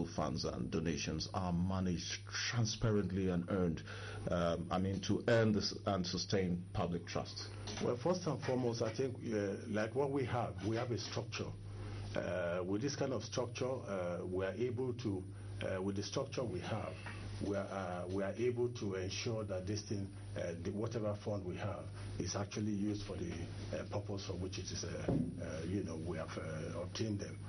funds and donations are managed transparently and earned, to earn this and sustain public trust? Well, first and foremost, I think like what we have a structure. With this kind of structure, we are able to, with the structure we have, we are able to ensure that this thing, whatever fund we have, is actually used for the purpose for which it is, we have obtained them.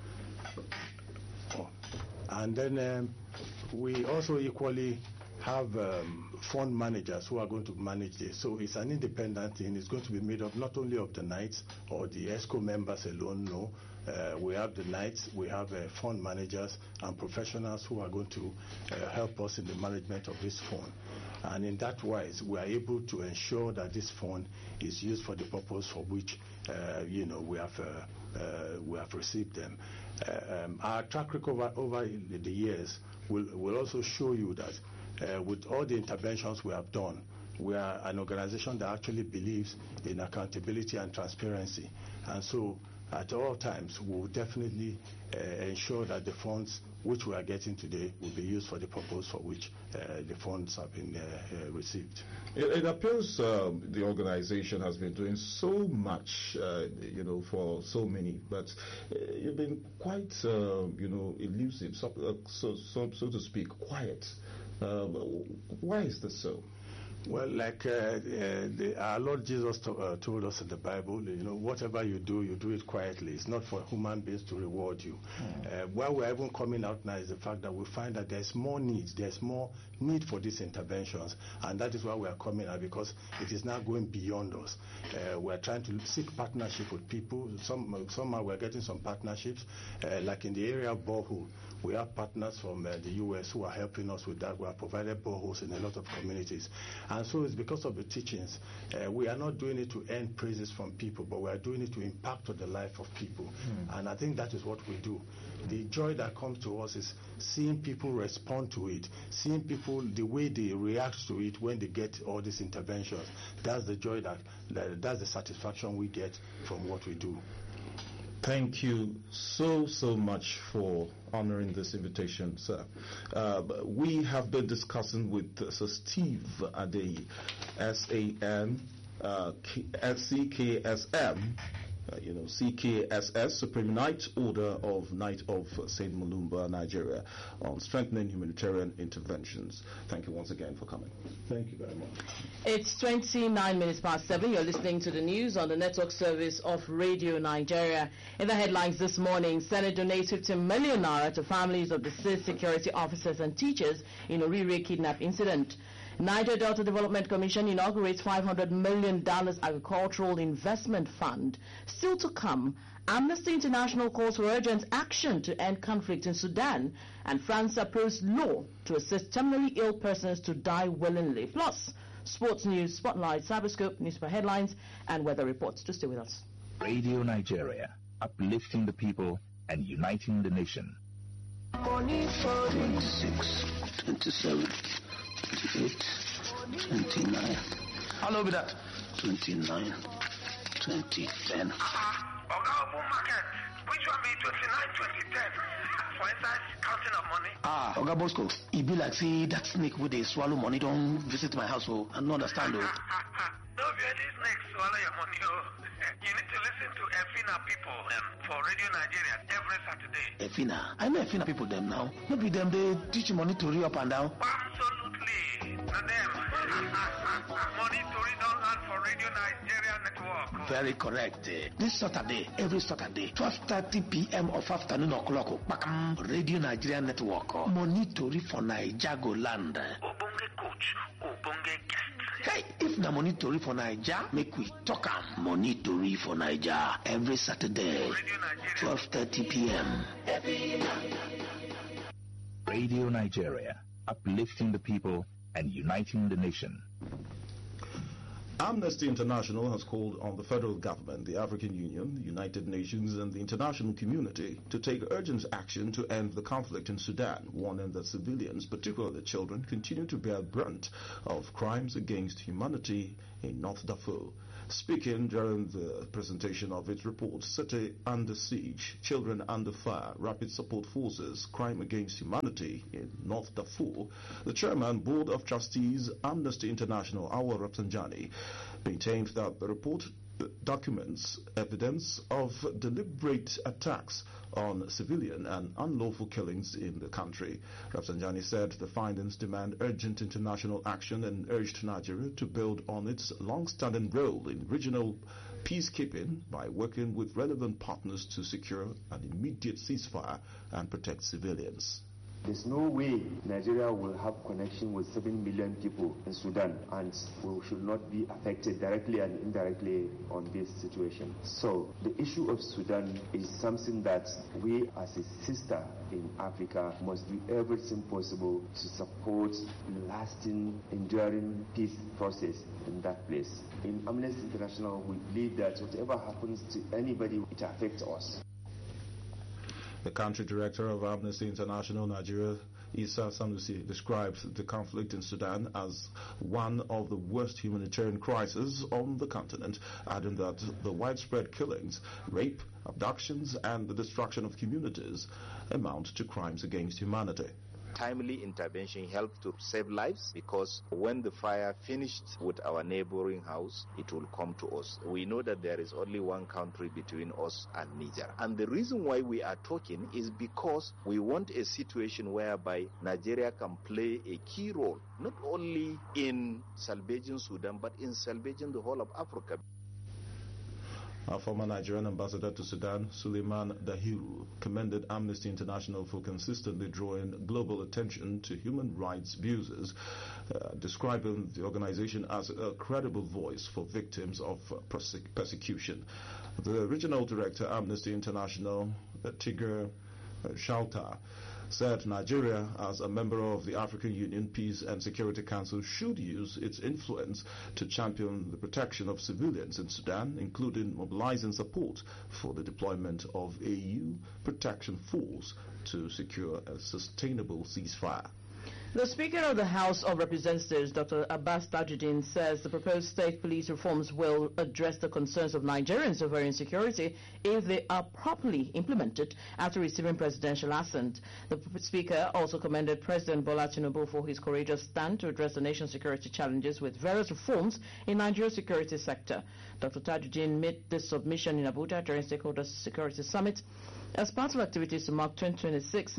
And then we also equally have fund managers who are going to manage this. So it's an independent thing. It's going to be made up not only of the Knights or the ESCO members alone, no. We have the Knights, we have fund managers and professionals who are going to help us in the management of this fund. And in that wise, we are able to ensure that this fund is used for the purpose for which, we have received them. Our track record over the years will also show you that with all the interventions we have done, we are an organization that actually believes in accountability and transparency. And so at all times, we will definitely ensure that the funds which we are getting today will be used for the purpose for which the funds have been received. It appears the organization has been doing so much, for so many, but you've been quite, elusive, so to speak, quiet. Why is this so? Well, like our Lord Jesus told us in the Bible, whatever you do it quietly. It's not for human beings to reward you. Why we're even coming out now is the fact that we find that there's more needs. There's more need for these interventions. And that is why we are coming out, because it is now going beyond us. We're trying to seek partnership with people. Somehow we're getting some partnerships. Like in the area of borehole, we have partners from the U.S. who are helping us with that. We have provided boreholes in a lot of communities. And so it's because of the teachings. We are not doing it to earn praises from people, but we are doing it to impact on the life of people. And I think that is what we do. The joy that comes to us is seeing people respond to it, seeing people, the way they react to it when they get all these interventions. That's the joy, that's the satisfaction we get from what we do. Thank you so much for honoring this invitation, sir. We have been discussing with Sir Steve Adeyi, CKSM, CKSS, Supreme Knight Order of Knight of St. Malumba, Nigeria, on strengthening humanitarian interventions. Thank you once again for coming. Thank you very much. It's 7:29. You're listening to the news on the network service of Radio Nigeria. In the headlines this morning, Senate donates 15 million naira to families of deceased security officers and teachers in Orire kidnap incident. Niger Delta Development Commission inaugurates $500 million agricultural investment fund. Still to come, Amnesty International calls for urgent action to end conflict in Sudan, and France approves law to assist terminally ill persons to die willingly. Plus, sports news, spotlight, cyberscope, newspaper headlines, and weather reports. To stay with us. Radio Nigeria, uplifting the people and uniting the nation. 26, 27. 28, 29. Hello, be that? 29, 2010. Open market. Which one be 29, 2010? For instance, counting of money. Oga Bosco, it be like, see, that snake with the swallow money don't visit my house, I don't understand, No, be this snake swallow your money, You need to listen to Efina people for Radio Nigeria every Saturday. Efina? I know Efina people them now. Maybe them, they teach money to read up and down. Absolutely. Not them. Money to read on land for Radio Nigeria Network. Very correct. This Saturday, every Saturday, 12:30 p.m. of afternoon o'clock, Radio Nigeria Network. Money to read for Nijago land. Obonge coach, Obonge guest. Hey, if na money to read for Naija, make we talk am. Money to read for Naija every Saturday, 12:30 p.m. Radio Nigeria, uplifting the people and uniting the nation. Amnesty International has called on the federal government, the African Union, the United Nations, and the international community to take urgent action to end the conflict in Sudan, warning that civilians, particularly children, continue to bear brunt of crimes against humanity in North Darfur. Speaking during the presentation of its report, City Under Siege, Children Under Fire, Rapid Support Forces, Crime Against Humanity in North Darfur, the Chairman, Board of Trustees, Amnesty International, Awa Rafsanjani, maintained that the report documents evidence of deliberate attacks on civilian and unlawful killings in the country. Rafsanjani said the findings demand urgent international action and urged Nigeria to build on its long-standing role in regional peacekeeping by working with relevant partners to secure an immediate ceasefire and protect civilians. There's no way Nigeria will have connection with 7 million people in Sudan, and we should not be affected directly and indirectly on this situation. So the issue of Sudan is something that we as a sister in Africa must do everything possible to support lasting, enduring peace process in that place. In Amnesty International, we believe that whatever happens to anybody, it affects us. The country director of Amnesty International Nigeria, Isa Sanusi, describes the conflict in Sudan as one of the worst humanitarian crises on the continent, adding that the widespread killings, rape, abductions, and the destruction of communities amount to crimes against humanity. Timely intervention helped to save lives, because when the fire finished with our neighboring house, it will come to us. We know that there is only one country between us and Niger. And the reason why we are talking is because we want a situation whereby Nigeria can play a key role, not only in salvaging Sudan, but in salvaging the whole of Africa. Our former Nigerian ambassador to Sudan, Suleiman Dahiru, commended Amnesty International for consistently drawing global attention to human rights abuses, describing the organization as a credible voice for victims of persecution. The regional director, Amnesty International, Tigger Shalta, said Nigeria, as a member of the African Union Peace and Security Council, should use its influence to champion the protection of civilians in Sudan, including mobilizing support for the deployment of AU protection force to secure a sustainable ceasefire. The Speaker of the House of Representatives, Dr. Abbas Tajuddin, says the proposed state police reforms will address the concerns of Nigerians over insecurity if they are properly implemented after receiving presidential assent. The Speaker also commended President Bola Tinubu for his courageous stand to address the nation's security challenges with various reforms in Nigeria's security sector. Dr. Tajuddin made this submission in Abuja during Stakeholders Security Summit as part of activities to mark 2026